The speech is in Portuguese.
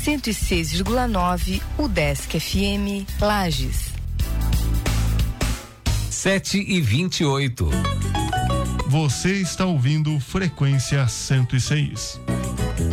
106,9 UDESC FM Lages. 7h28. Você está ouvindo Frequência 106.